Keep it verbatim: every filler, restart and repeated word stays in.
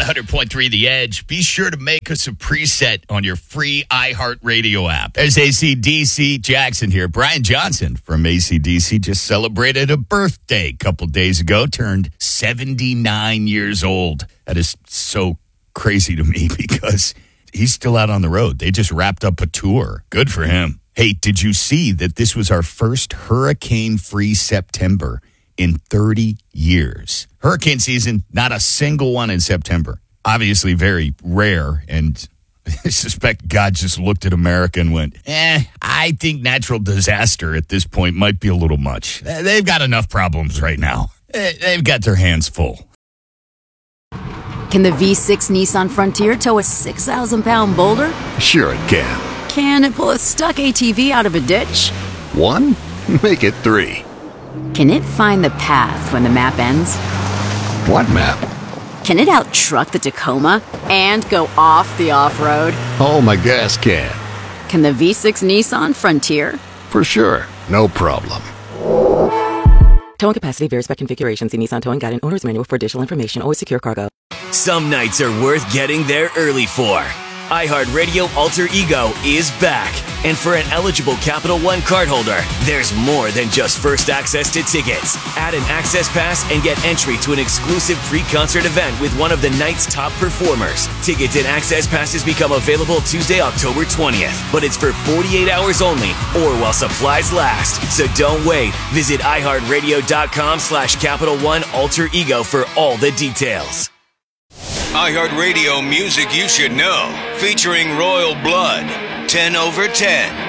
hundred point three The Edge. Be sure to make us a preset on your free iHeartRadio app. There's A C D C Jackson here. Brian Johnson from A C D C just celebrated a birthday a couple days ago, turned seventy-nine years old. That is so crazy to me because he's still out on the road. They just wrapped up a tour. Good for him. Hey, did you see that this was our first hurricane-free September in thirty years? Hurricane season, not a single one in September. Obviously very rare, and I suspect God just looked at America and went, eh, I think natural disaster at this point might be a little much. They've got enough problems right now. They've got their hands full. Can the V six Nissan Frontier tow a six thousand pound boulder? Sure it can. Can it pull a stuck A T V out of a ditch? One? Make it three. Can it find the path when the map ends? What map? Can it out-truck the Tacoma and go off the off-road? Oh, my gas can. Can the V six Nissan Frontier? For sure. No problem. Towing capacity varies by configuration. See Nissan Towing Guide and Owner's Manual for additional information. Always secure cargo. Some nights are worth getting there early for. iHeartRadio Alter Ego is back. And for an eligible Capital One cardholder, there's more than just first access to tickets. Add an access pass and get entry to an exclusive pre-concert event with one of the night's top performers. Tickets and access passes become available Tuesday, October twentieth. But it's for forty-eight hours only or while supplies last. So don't wait. Visit iHeartRadio.com slash Capital One Alter Ego for all the details. iHeartRadio music you should know, featuring Royal Blood, ten over ten.